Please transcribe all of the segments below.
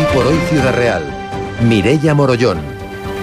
por Hoy Ciudad Real. Mireia Morollón.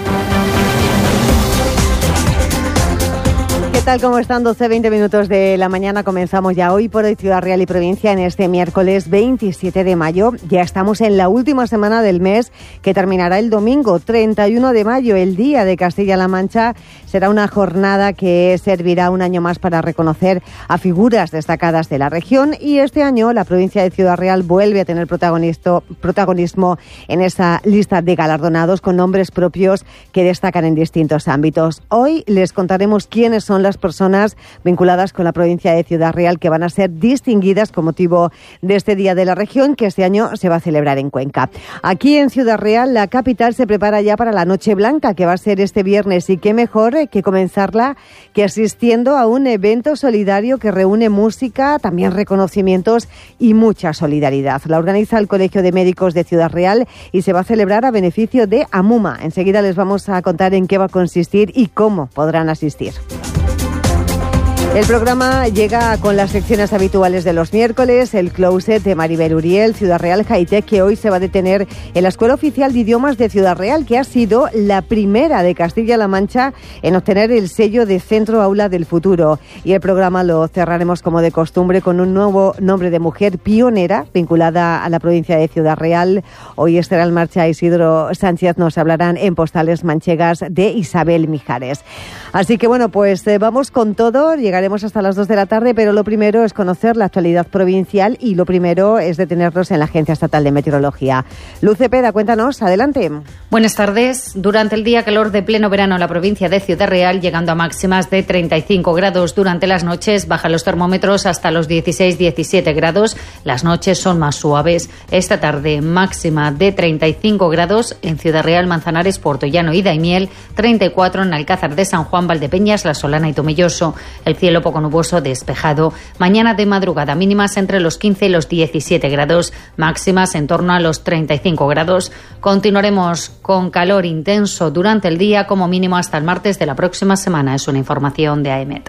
¿Qué tal? ¿Cómo están? 12:20 minutos de la mañana. Comenzamos ya Hoy por Hoy Ciudad Real y Provincia en este miércoles 27 de mayo. Ya estamos en la última semana del mes, que terminará el domingo 31 de mayo, el Día de Castilla-La Mancha. Será una jornada que servirá un año más para reconocer a figuras destacadas de la región, y este año la provincia de Ciudad Real vuelve a tener protagonismo en esa lista de galardonados con nombres propios que destacan en distintos ámbitos. Hoy les contaremos quiénes son las personas vinculadas con la provincia de Ciudad Real que van a ser distinguidas con motivo de este Día de la Región, que este año se va a celebrar en Cuenca. Aquí en Ciudad Real, la capital, se prepara ya para la Noche Blanca, que va a ser este viernes, y qué mejor que comenzarla que asistiendo a un evento solidario que reúne música, también reconocimientos y mucha solidaridad. La organiza el Colegio de Médicos de Ciudad Real y se va a celebrar a beneficio de Amuma. Enseguida les vamos a contar en qué va a consistir y cómo podrán asistir. El programa llega con las secciones habituales de los miércoles, el Closet de Maribel Uriel, Ciudad Real Hightech, que hoy se va a detener en la Escuela Oficial de Idiomas de Ciudad Real, que ha sido la primera de Castilla-La Mancha en obtener el sello de Centro Aula del Futuro. Y el programa lo cerraremos, como de costumbre, con un nuevo nombre de mujer pionera vinculada a la provincia de Ciudad Real. Hoy estará en marcha Isidro Sánchez. Nos hablarán en Postales Manchegas de Isabel Mijares. Así que bueno, pues vamos con todo. Llegaremos hasta las 2 de la tarde, pero lo primero es conocer la actualidad provincial y lo primero es detenernos en la Agencia Estatal de Meteorología. Luz Cepeda, cuéntanos, adelante. Buenas tardes. Durante el día, calor de pleno verano en la provincia de Ciudad Real, llegando a máximas de 35 grados. Durante las noches bajan los termómetros hasta los 16-17 grados. Las noches son más suaves. Esta tarde, máxima de 35 grados en Ciudad Real, Manzanares, Puertollano y Daimiel, 34 en Alcázar de San Juan, Valdepeñas, La Solana y Tomelloso. El cielo poco nuboso, despejado. Mañana de madrugada, mínimas entre los 15 y los 17 grados, máximas en torno a los 35 grados. Continuaremos con calor intenso durante el día, como mínimo hasta el martes de la próxima semana. Es una información de AEMET.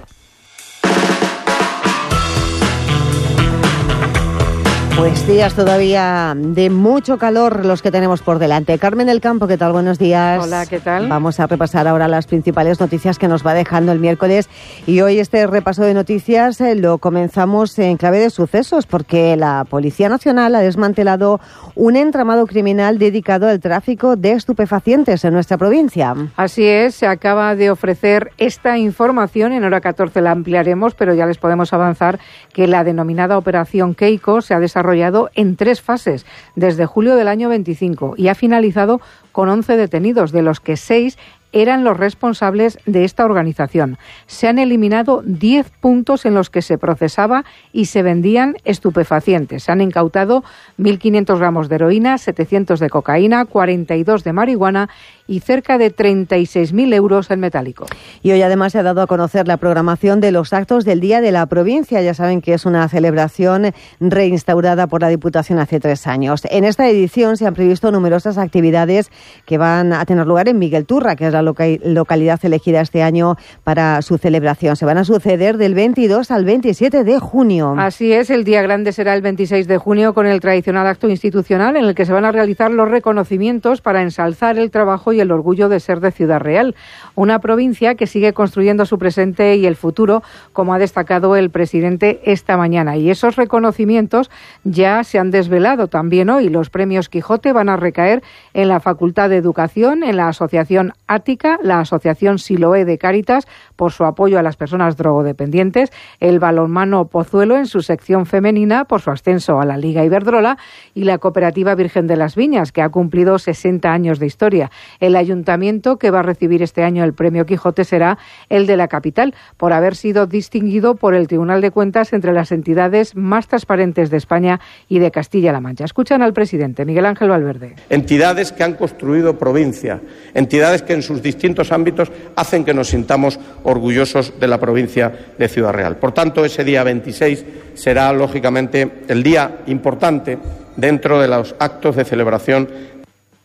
Pues días todavía de mucho calor los que tenemos por delante. Carmen del Campo, ¿qué tal? Buenos días. Hola, ¿qué tal? Vamos a repasar ahora las principales noticias que nos va dejando el miércoles. Y hoy este repaso de noticias lo comenzamos en clave de sucesos, porque la Policía Nacional ha desmantelado un entramado criminal dedicado al tráfico de estupefacientes en nuestra provincia. Así es, se acaba de ofrecer esta información, en hora 14 la ampliaremos, pero ya les podemos avanzar que la denominada Operación Keiko se ha desarrollado en 3 fases desde julio del año 25 y ha finalizado con 11 detenidos, de los que 6 eran los responsables de esta organización. Se han eliminado 10 puntos en los que se procesaba y se vendían estupefacientes. Se han incautado 1.500 gramos de heroína, 700 de cocaína, 42 de marihuana y cerca de 36.000 euros en metálico. Y hoy además se ha dado a conocer la programación de los actos del Día de la Provincia. Ya saben que es una celebración reinstaurada por la Diputación hace 3 años. En esta edición se han previsto numerosas actividades que van a tener lugar en Miguel Turra, que es la localidad elegida este año para su celebración. Se van a suceder del 22 al 27 de junio. Así es, el día grande será el 26 de junio con el tradicional acto institucional en el que se van a realizar los reconocimientos para ensalzar el trabajo y el orgullo de ser de Ciudad Real, una provincia que sigue construyendo su presente y el futuro, como ha destacado el presidente esta mañana. Y esos reconocimientos ya se han desvelado también hoy. Los premios Quijote van a recaer en la Facultad de Educación, en la Asociación Ática, la Asociación Siloé de Cáritas por su apoyo a las personas drogodependientes, el Balonmano Pozuelo en su sección femenina por su ascenso a la Liga Iberdrola y la Cooperativa Virgen de las Viñas, que ha cumplido 60 años de historia. El ayuntamiento que va a recibir este año el premio Quijote será el de la capital, por haber sido distinguido por el Tribunal de Cuentas entre las entidades más transparentes de España y de Castilla-La Mancha. Escuchan al presidente Miguel Ángel Valverde. Entidades que han construido provincia, entidades que en sus distintos ámbitos hacen que nos sintamos orgullosos de la provincia de Ciudad Real. Por tanto, ese día 26 será, lógicamente, el día importante dentro de los actos de celebración.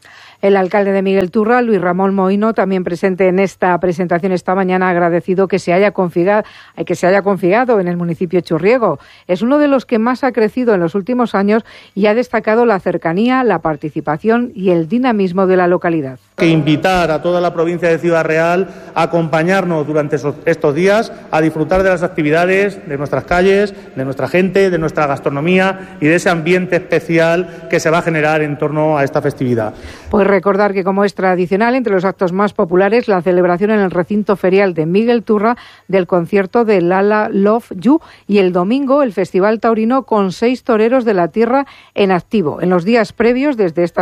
El alcalde de Miguel Turra, Luis Ramón Mohino, también presente en esta presentación esta mañana, ha agradecido que se haya confiado en el municipio churriego. Es uno de los que más ha crecido en los últimos años y ha destacado la cercanía, la participación y el dinamismo de la localidad. Que invitar a toda la provincia de Ciudad Real a acompañarnos durante estos días, a disfrutar de las actividades, de nuestras calles, de nuestra gente, de nuestra gastronomía y de ese ambiente especial que se va a generar en torno a esta festividad. Pues recordar que, como es tradicional, entre los actos más populares, la celebración en el recinto ferial de Miguel Turra del concierto de Lala Love You y el domingo el Festival Taurino con 6 toreros de la tierra en activo. En los días previos, desde esta